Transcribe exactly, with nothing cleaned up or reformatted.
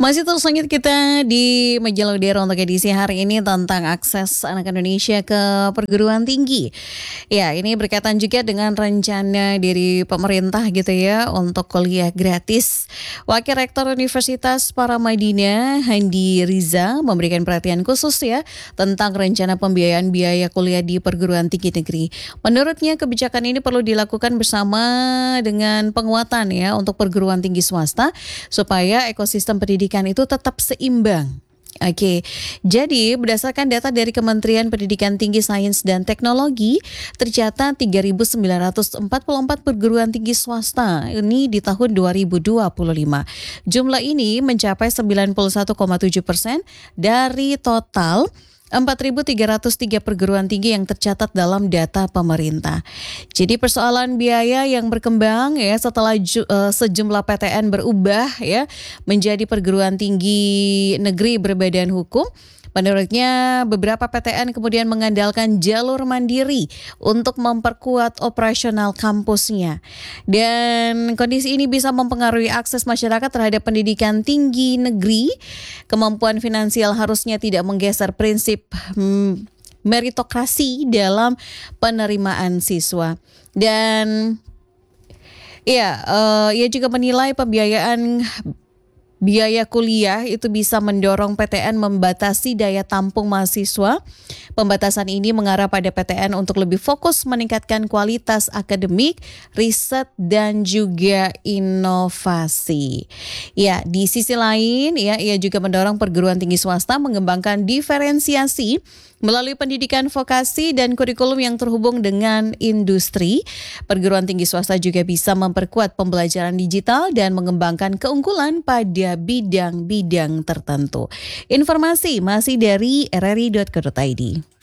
Masih terus lanjut kita di Majalah Udara untuk edisi hari ini tentang akses anak Indonesia ke perguruan tinggi. Ya, ini berkaitan juga dengan rencana dari pemerintah gitu ya untuk kuliah gratis. Wakil Rektor Universitas Paramadina, Handi Riza, memberikan perhatian khusus ya tentang rencana pembiayaan biaya kuliah di perguruan tinggi negeri. Menurutnya kebijakan ini perlu dilakukan bersama dengan penguatan ya untuk perguruan tinggi swasta supaya ekosistem pendidikan itu tetap seimbang. Oke, jadi berdasarkan data dari Kementerian Pendidikan Tinggi, Sains dan Teknologi, tercatat tiga ribu sembilan ratus empat puluh empat perguruan tinggi swasta ini di tahun dua ribu dua puluh lima. Jumlah ini mencapai sembilan puluh satu koma tujuh persen dari total empat ribu tiga ratus tiga perguruan tinggi yang tercatat dalam data pemerintah. Jadi persoalan biaya yang berkembang ya setelah ju, uh, sejumlah P T N berubah ya menjadi perguruan tinggi negeri berbadan hukum. Menurutnya beberapa P T N kemudian mengandalkan jalur mandiri untuk memperkuat operasional kampusnya. Dan kondisi ini bisa mempengaruhi akses masyarakat terhadap pendidikan tinggi negeri. Kemampuan finansial harusnya tidak menggeser prinsip hmm, meritokrasi dalam penerimaan siswa. Dan ya, uh, ia juga menilai pembiayaan biaya kuliah itu bisa mendorong P T N membatasi daya tampung mahasiswa. Pembatasan ini mengarah pada P T N untuk lebih fokus meningkatkan kualitas akademik, riset, dan juga inovasi. Ya, di sisi lain, ya, ia juga mendorong perguruan tinggi swasta mengembangkan diferensiasi melalui pendidikan vokasi dan kurikulum yang terhubung dengan industri. Perguruan tinggi swasta juga bisa memperkuat pembelajaran digital dan mengembangkan keunggulan pada bidang-bidang tertentu. Informasi masih dari r r i dot co dot i d.